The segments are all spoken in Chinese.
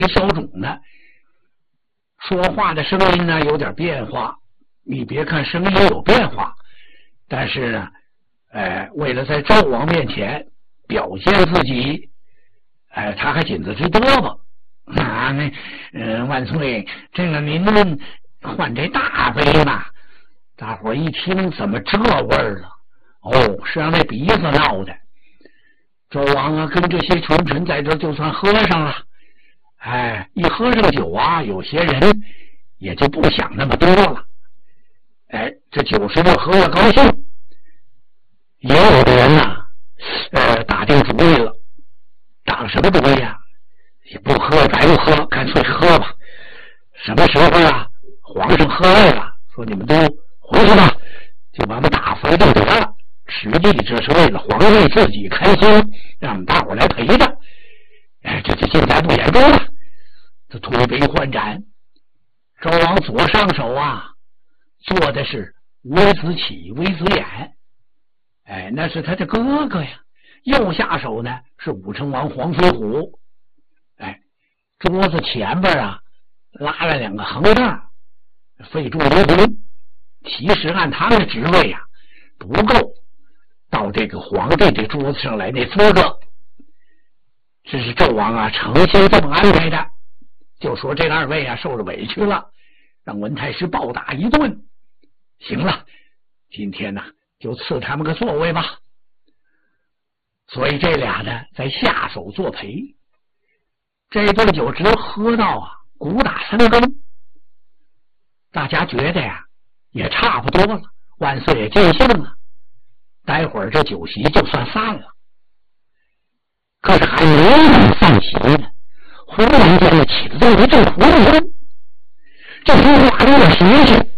烧种呢。说话的声音呢有点变化，你别看声音有变化，但是呢，为了在纣王面前表现自己，他还紧着直嘚啵啊，万岁，这个您换这大杯吧。大伙一听怎么这味儿了？哦，是让那鼻子闹的。纣王啊，跟这些群臣在这就算喝上了。一喝上酒啊，有些人也就不想那么多了。这酒是就喝了高兴。也有的人呢，打定主意了。打什么主意啊？也不喝白不喝，干脆喝吧。什么时候啊？皇上喝累了，说你们都回去吧，就把我们打发就得了。实际这是为了皇帝自己开心，让我们大伙来陪着。这就尽在不言中了。这推杯换盏，纣王左上手啊，做的是微子启、微子衍，那是他的哥哥呀。右下手呢是武成王黄飞虎。桌子前边啊拉了两个横杠，费柱留魂。其实按他们的职位啊，不够到这个皇帝这桌子上来那资格。这是纣王啊诚心这么安排的，就说这二位啊受着委屈了，让文太师暴打一顿。行了，今天呢就赐他们个座位吧。所以这俩呢在下手作陪。这顿酒直喝到啊鼓打三更，大家觉得呀也差不多了，万岁也尽兴了，待会儿这酒席就算散了。可是还没等散席呢，忽然间呢起了这么一阵胡风，这风刮着了形势。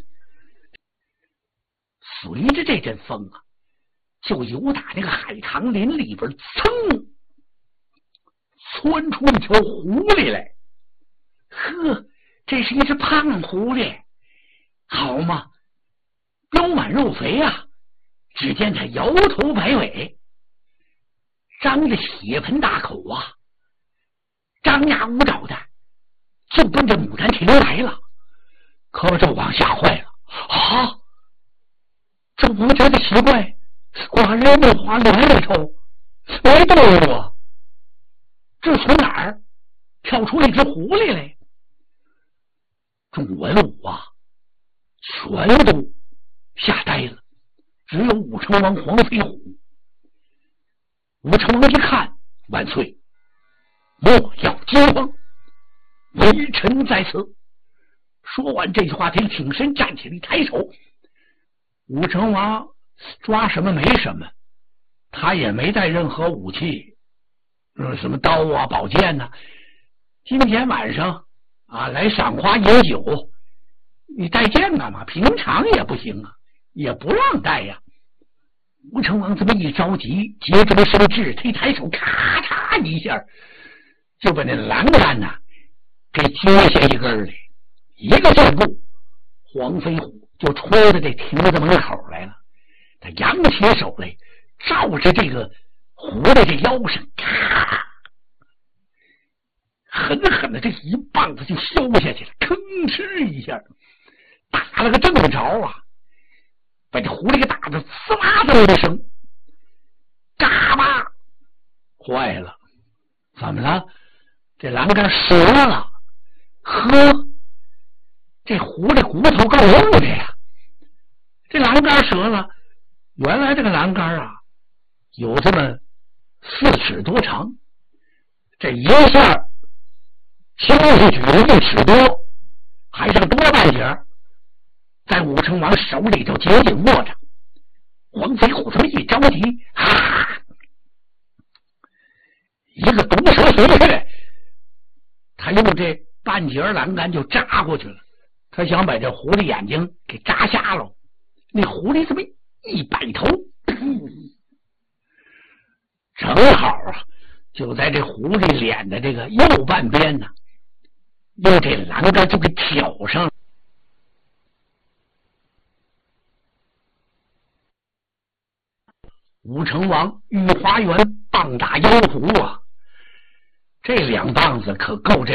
随着这阵风啊，就由打那个海棠林里边噌窜出一条狐狸来。呵，这是一只胖狐狸，好嘛，膘满肉肥啊！只见他摇头摆尾，张着血盆大口啊，张牙舞爪的就奔着牡丹亭来了。可纣王吓坏了啊！纣王觉得奇怪，寡人没花园里头没动过，这从哪儿跳出一只狐狸来？众文武啊全都吓呆了，只有武成王黄飞虎。武成王一看，万岁，莫要惊慌，微臣在此。说完这句话，他一挺身站起来，一抬手。武成王抓什么没什么，他也没带任何武器，什么刀啊宝剑呢。今天晚上啊来赏花饮酒，你带剑干嘛？平常也不行啊，也不让带呀。武成王这么一着急，急中生智，他一抬手，咔嚓一下就把那栏杆呐给接下一根来，一个箭步，黄飞虎就冲着这亭子门口来了。他扬起手来，照着这个狐狸的腰上，咔，狠狠的这一棒子就削下去了，吭哧一下，打了个正着啊，把这狐狸给打得呲啦的一声，嘎巴，坏了，怎么了？这栏杆折了。呵，这狐狸骨头够硬的呀！这栏杆折了，原来这个栏杆啊有这么4尺多长，这一下轻易举了1尺多，还剩多半截，在武成王手里头紧紧握着。黄飞虎这么一着急，一个毒蛇回去，他用这半截栏杆就扎过去了。他想把这狐狸眼睛给扎瞎了。那狐狸这么一摆头，正好啊，就在这狐狸脸的这个右半边呢，用这栏杆就给挑上了。武成王御花园棒打妖狐啊，这2棒子可够这